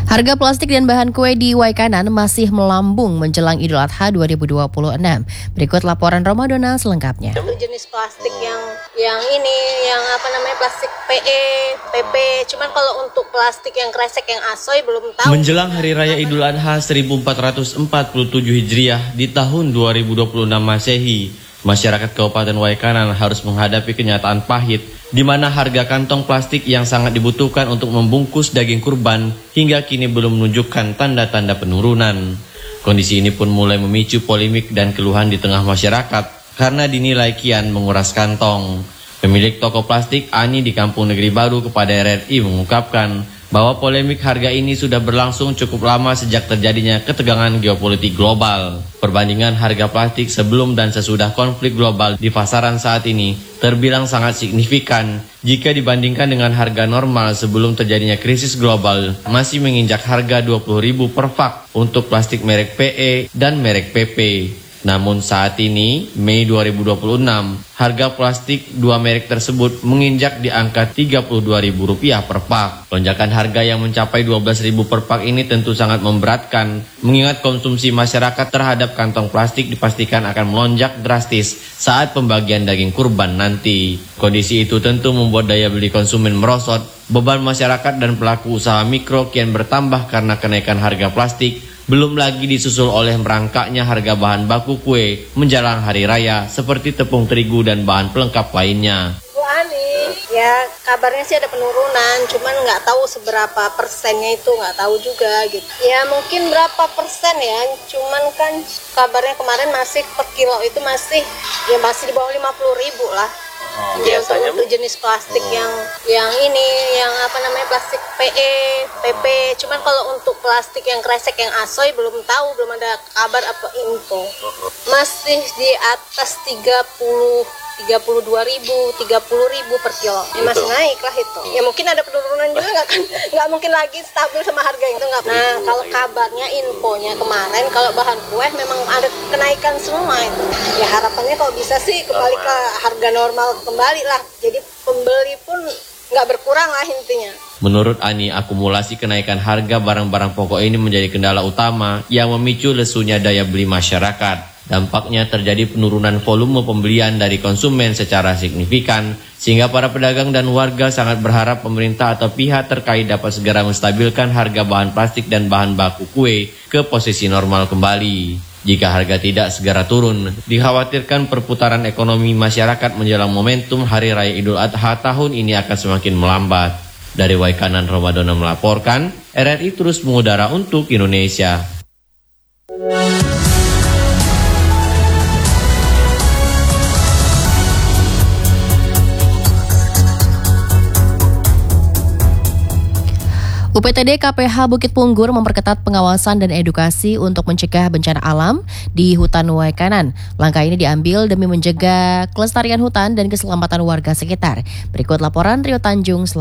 Harga plastik dan bahan kue di Waikanan masih melambung menjelang Idul Adha 2026. Berikut laporan Romadona selengkapnya. Jenis plastik yang plastik PE, PP. Cuman kalau untuk plastik yang kresek yang asoy belum tahu. Menjelang Hari Raya Idul Adha 1447 Hijriah di tahun 2026 Masehi, masyarakat Kabupaten Waikanan harus menghadapi kenyataan pahit di mana harga kantong plastik yang sangat dibutuhkan untuk membungkus daging kurban hingga kini belum menunjukkan tanda-tanda penurunan. Kondisi ini pun mulai memicu polemik dan keluhan di tengah masyarakat karena dinilai kian menguras kantong. Pemilik toko plastik Ani di Kampung Negeri Baru kepada RRI mengungkapkan bahwa polemik harga ini sudah berlangsung cukup lama sejak terjadinya ketegangan geopolitik global. Perbandingan harga plastik sebelum dan sesudah konflik global di pasaran saat ini terbilang sangat signifikan jika dibandingkan dengan harga normal sebelum terjadinya krisis global, masih menginjak harga Rp20.000 per pak untuk plastik merek PE dan merek PP. Namun saat ini, Mei 2026, harga plastik dua merek tersebut menginjak di angka Rp32.000 per pak. Lonjakan harga yang mencapai Rp12.000 per pak ini tentu sangat memberatkan, mengingat konsumsi masyarakat terhadap kantong plastik dipastikan akan melonjak drastis saat pembagian daging kurban nanti. Kondisi itu tentu membuat daya beli konsumen merosot, beban masyarakat dan pelaku usaha mikro kian bertambah karena kenaikan harga plastik. Belum lagi disusul oleh merangkaknya harga bahan baku kue menjelang hari raya seperti tepung terigu dan bahan pelengkap lainnya. Bu Ani, ya kabarnya sih ada penurunan, cuman nggak tahu seberapa persennya itu, nggak tahu juga gitu. Ya mungkin berapa persen ya, cuman kan kabarnya kemarin masih per kilo itu masih di bawah 50.000 lah. Biasanya untuk jenis plastik plastik PE, PP. Cuman kalau untuk plastik yang kresek yang asoy belum ada kabar apa info. Masih di atas 32.000 per kilo. Ya, masih naik lah itu. Ya mungkin ada penurunan juga nggak mungkin lagi stabil sama harga itu nggak. Nah kalau kabarnya infonya kemarin kalau bahan kue memang ada kenaikan semua itu. Ya harapannya kalau bisa sih kembali ke harga normal kembali lah. Jadi pembeli pun nggak berkurang lah intinya. Menurut Ani, akumulasi kenaikan harga barang-barang pokok ini menjadi kendala utama yang memicu lesunya daya beli masyarakat. Dampaknya terjadi penurunan volume pembelian dari konsumen secara signifikan, sehingga para pedagang dan warga sangat berharap pemerintah atau pihak terkait dapat segera menstabilkan harga bahan plastik dan bahan baku kue ke posisi normal kembali. Jika harga tidak segera turun, dikhawatirkan perputaran ekonomi masyarakat menjelang momentum Hari Raya Idul Adha tahun ini akan semakin melambat. Dari Waikanan, Romadona melaporkan, RRI terus mengudara untuk Indonesia. UPTD KPH Bukit Punggur memperketat pengawasan dan edukasi untuk mencegah bencana alam di hutan Waikanan. Langkah ini diambil demi menjaga kelestarian hutan dan keselamatan warga sekitar. Berikut laporan Rio Tanjung.